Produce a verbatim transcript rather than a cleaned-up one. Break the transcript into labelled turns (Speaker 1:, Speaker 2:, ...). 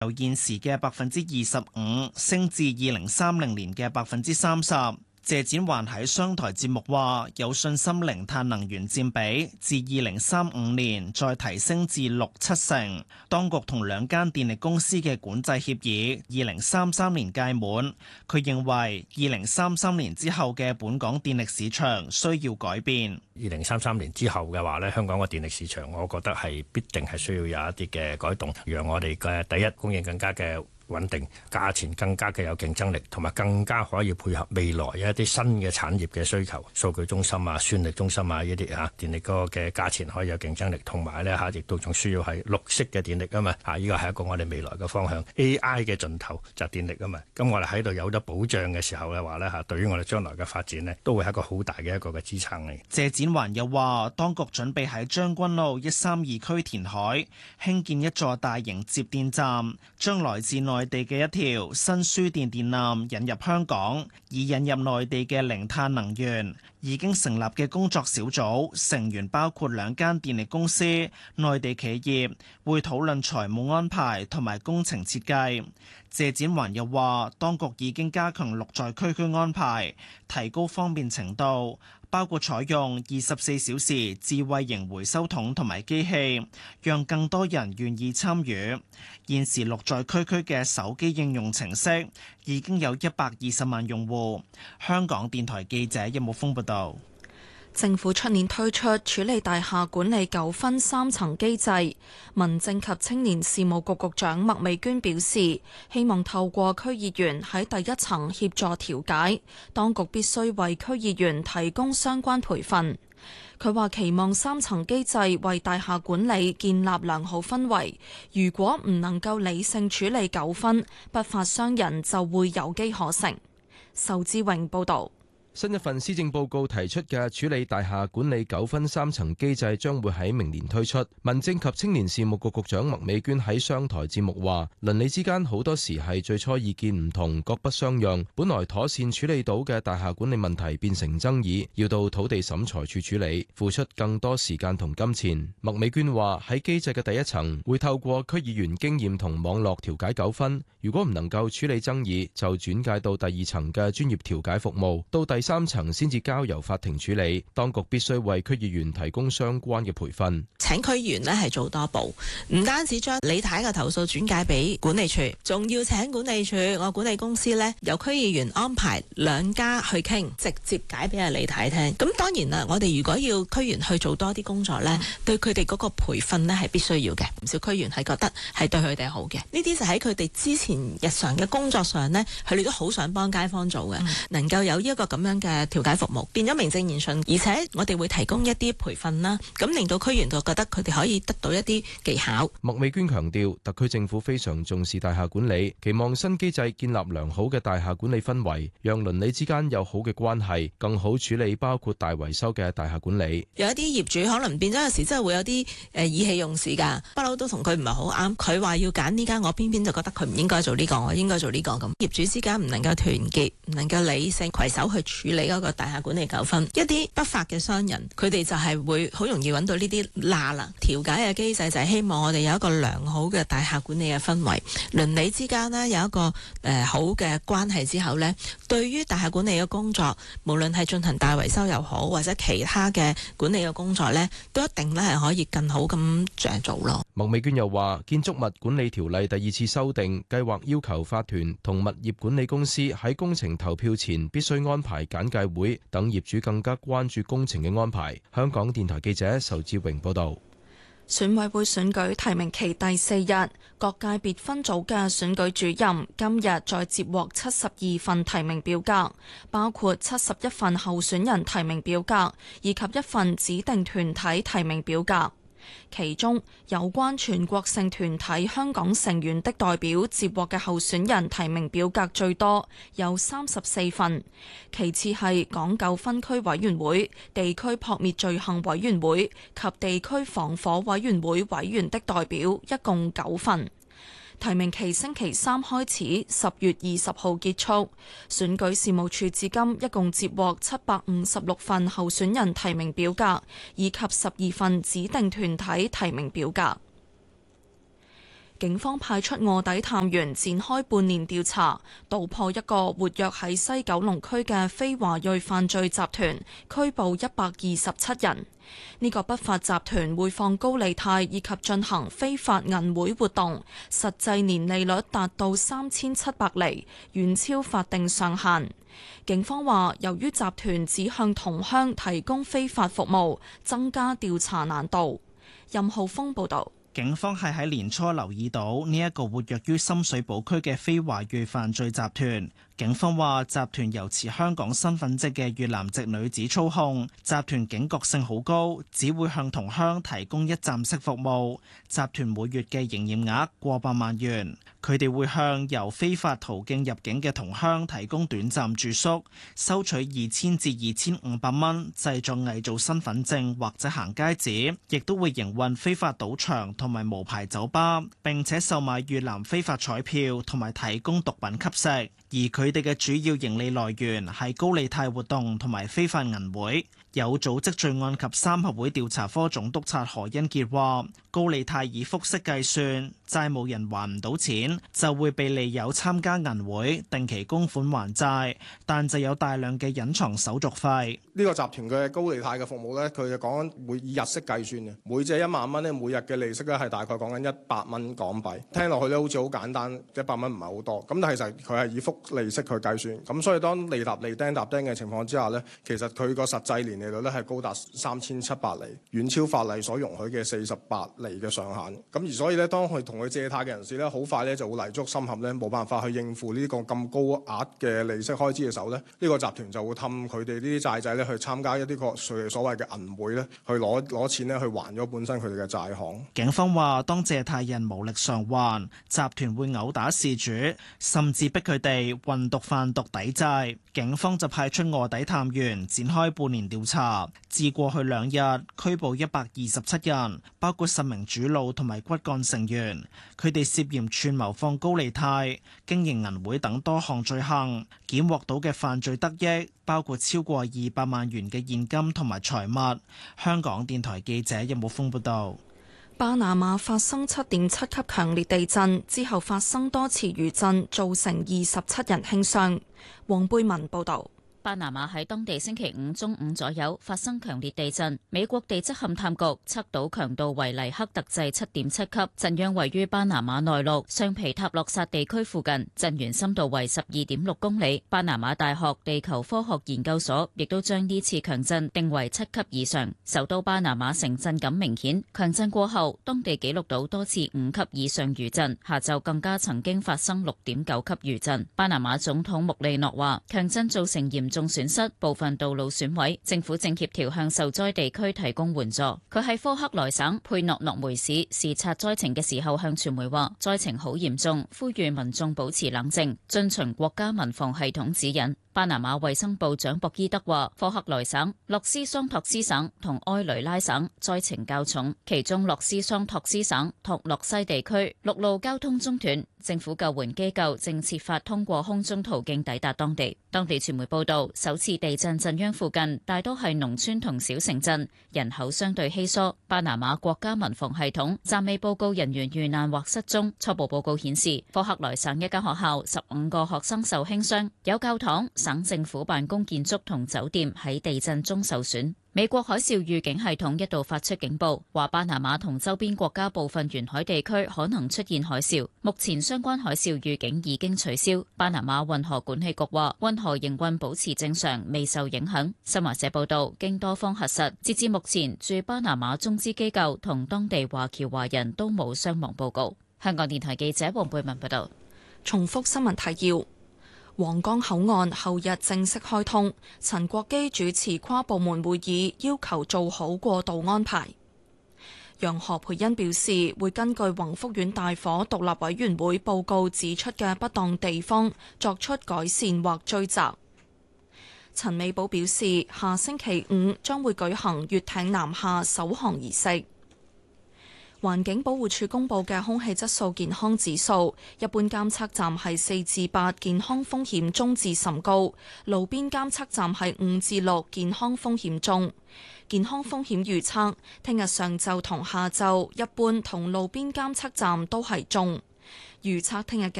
Speaker 1: 由現時嘅百分之二十五升至二零三零年嘅百分之三十。謝展寰喺商台節目話：有信心零碳能源佔比至二零三五年再提升至六七成。當局同兩間電力公司嘅管制協議二零三三年屆滿。佢認為二零三三年之後嘅本港電力市場需要改變。
Speaker 2: 二零三三年之後嘅話呢，香港嘅電力市場，我覺得係必定係需要有一啲嘅改動，讓我哋嘅第一供應更加嘅穩定，價錢更加嘅有競爭力，同埋更加可以配合未來一啲新嘅產業嘅需求，數據中心啊、算力中心啊呢啲嚇電力嗰個嘅價錢可以有競爭力，同埋呢嚇亦都仲需要係綠色嘅電力啊嘛嚇，呢個係一個我哋未來嘅方向。A I 嘅盡頭就係電力啊嘛，咁我哋喺度有咗保障嘅時候嘅話呢嚇，對於我哋將來嘅發展呢，都會係一個好大嘅一個嘅支撐嚟。
Speaker 1: 謝展寰又話，當局準備喺將軍澳一三二區填海興建一座大型接電站，將來自內地嘅一條新輸電電纜引入香港，以引入內地嘅零碳能源。已經成立嘅工作小組成員包括兩間電力公司、內地企業，會討論財務安排同埋工程設計。謝展寰又話，當局已經加強綠在區區安排，提高方便程度，包括採用二十四小時智慧型回收桶同埋機器，讓更多人願意參與。現時綠在區區嘅手機應用程式已經有一百二十萬用戶。香港電台記者任木峰報道。
Speaker 3: 政府出年推出處理大廈管理糾紛三層機制，民政及青年事務局局長麥美娟表示，希望透過區議員喺第一層協助調解，當局必須為區議員提供相關培訓。佢話期望三層機制為大廈管理建立良好氛圍，如果唔能夠理性處理糾紛，不法商人就會有機可乘。仇志榮報導。
Speaker 4: 新一份施政報告提出嘅處理大廈管理糾紛三層機制將會喺明年推出。民政及青年事務局局長麥美娟喺商台節目話，鄰里之間好多時係最初意見唔同，各不相讓，本來妥善處理到嘅大廈管理問題變成爭議，要到土地審裁處處理，付出更多時間同金錢。麥美娟話喺機制嘅第一層會透過區議員經驗同網絡調解糾紛，如果唔能夠處理爭議，就轉介到第二層嘅專業調解服務，到第三層先至交由法庭處理，當局必須為區議員提供相關嘅培訓。
Speaker 5: 請區議員呢係做多步，唔單止將李太嘅投訴轉介俾管理處，仲要請管理處我管理公司呢由區議員安排兩家去傾，直接解俾阿李太聽。咁當然啦，我哋如果要區議員去做多啲工作呢，對佢哋嗰個培訓呢係必須要嘅。唔少區議員係覺得係對佢哋好嘅，呢啲就喺佢哋之前日常嘅工作上呢，佢哋都好想幫街坊做嘅，嗯、能夠有一個咁樣嘅調解服務，變咗名正言順，而且我哋會提供一啲培訓啦，咁令到區員就覺得佢哋可以得到一啲技巧。
Speaker 4: 麥美娟強調，特區政府非常重視大廈管理，期望新機制建立良好嘅大廈管理氛圍，讓鄰里之間有好嘅關係，更好處理包括大維修嘅大廈管理。
Speaker 5: 有一啲業主可能變咗有時真係會有啲誒意氣用事㗎，不嬲都同佢唔係好啱。佢話要揀呢間，我偏偏就覺得佢唔應該做呢個，我應該做呢個咁。業主之間唔能夠團結，唔能夠理性攜手去處理嗰個大廈管理糾紛，一啲不法嘅商人，佢哋就係會好容易揾到呢啲罅啦。調解嘅機制就係希望我哋有一個良好嘅大廈管理嘅氛圍，鄰里之間呢有一個誒、呃、好嘅關係之後呢，對於大廈管理嘅工作，無論係進行大維修又好，或者其他嘅管理嘅工作呢，都一定咧係可以更好咁着做咯。
Speaker 4: 麥美娟又話，建築物管理條例第二次修訂計劃要求法團同物業管理公司喺工程投票前必須安排簡介會，等業主更加關注工程嘅安排。香港電台記者仇志榮報道。
Speaker 3: 選委會選舉提名期第四日，各界別分組嘅選舉主任今日再接獲七十二份提名表格，包括七十一份候選人提名表格以及一份指定團體提名表格。其中有關全國性團體香港成員的代表接獲嘅候選人提名表格最多，有三十四份，其次係港九分區委員會、地區撲滅罪行委員會及地區防火委員會委員的代表，一共九份。提名期星期三開始，十月二十號結束。選舉事務處至今一共接獲七百五十六份候選人提名表格，以及十二份指定團體提名表格。 警方派出臥底探員展開半年調查，搗破一個活躍喺西九龍區嘅非華裔犯罪集團，拘捕一百二十七人。呢個不法集團會放高利貸以及進行非法銀會活動，實際年利率達到三千七百厘，遠超法定上限。警方話，由於集團只向同鄉提供非法服務，增加調查難度。任浩峰報導。
Speaker 1: 警方係喺年初留意到呢一個活躍於深水埗區嘅非華裔犯罪集團。警方話，集團由持香港身份證嘅越南籍女子操控，集團警覺性好高，只會向同鄉提供一站式服務。集團每月嘅營業額過百萬元，佢哋會向由非法途徑入境嘅同鄉提供短暫住宿，收取二千至二千五百蚊，製作偽造身份證或者行街紙，亦都會營運非法賭場同埋無牌酒吧，並且售賣越南非法彩票同埋提供毒品吸食。而佢哋嘅主要盈利來源係高利貸活動同埋非法銀會。有組織罪案及三合會調查科總督察何恩傑話：高利貸以複式計算，債務人還唔到錢，就會被利誘參加銀會，定期供款還債，但就有大量嘅隱藏手續費。
Speaker 6: 呢個集團嘅高利貸嘅服務咧，佢就講緊會以日式計算嘅，每借一萬蚊咧，每日嘅利息咧係大概講緊一百蚊港幣。聽落去咧好似好簡單，一百蚊唔係好多，咁但係其實佢係以複利息去計算，咁所以當利搭利釘搭釘嘅情況之下咧，其實佢個實際年利率咧係高達三千七百厘，遠超法例所容許嘅四十八厘嘅上限。咁而所以咧，當佢同佢借貸嘅人士咧，好快咧就會泥足深陷咧，冇辦法去應付呢個咁高額嘅利息開支嘅時候咧，呢個集團就會氹佢哋呢啲債仔咧去參加一啲個所謂嘅銀會咧，去攞攞錢咧去還咗本身佢哋嘅債項。
Speaker 1: 警方話，當借貸人無力償還，集團會毆打事主，甚至逼佢哋運毒販毒抵債。警方就派出臥底探員展開半年調查，至過去兩日拘捕一百二十七人，包括十名主腦同埋骨幹成員，佢哋涉嫌串謀放高利貸、經營銀會等多項罪行，檢獲到嘅犯罪得益包括超過二百萬元嘅現金同埋財物。香港電台記者任武峰報道。
Speaker 3: 巴拿馬發生七點七級強烈地震之後，發生多次餘震，造成二十七人輕傷。黃貝文報道。
Speaker 7: 巴拿馬喺當地星期五中午左右發生強烈地震，美國地質勘探局測到強度為黎克特制七點七級，震央位於巴拿馬內陸上皮塔洛薩地區附近，震源深度為十二點六公里。巴拿馬大學地球科學研究所亦都將呢次強震定為七級以上。首都巴拿馬城震感明顯，強震過後，當地記錄到多次五級以上餘震，下晝更加曾經發生六點九級餘震。巴拿馬總統穆利諾話，強震造成嚴重損失，部分道路損毀，政府正協調向受災地區提供援助。佢喺科克萊省佩諾諾梅市視察災情嘅時候，向傳媒話災情好嚴重，呼籲民眾保持冷靜，遵循國家民防系統指引。巴拿馬衛生部長博伊德話，科克萊省、洛斯桑托斯省同埃雷拉省災情較重，其中洛斯桑托斯省托洛西地區陸路交通中斷，政府救援機構正設法通過空中途徑抵達當地。當地傳媒報道，首次地震震央附近大多係農村同小城鎮，人口相對稀疏。巴拿馬國家民防系統暫未報告人員遇難或失蹤。初步報告顯示，科克萊省一間學校十五個學生受輕傷，有教堂、省政府辦公建築同酒店喺地震中受損。美國海嘯預警系統一度發出警報，話巴拿馬同周邊國家部分沿海地區可能出現海嘯。目前相關海嘯預警已經取消。巴拿馬運河管理局話，運河營運保持正常，未受影響。新華社報道，經多方核實，截至目前駐巴拿馬中資機構同當地華僑華人都冇傷亡報告。香港電台記者黃貝文報道。
Speaker 3: 重複新聞提要。皇崗口岸後日正式開通，陳國基主持跨部門會議，要求做好過渡安排。楊何蓓茵表示，會根據宏福苑大火獨立委員會報告指出嘅不當地方，作出改善或追責。陳美寶表示，下星期五將會舉行粵艇南下首航儀式。環境保護署公布嘅空氣質素健康指數，一般監測站係四至八，健康風險中至甚高；路邊監測站係五至六，健康風險中。 健康風險預測，聽日上晝同下晝一般同路邊監測站都係中。預測聽日嘅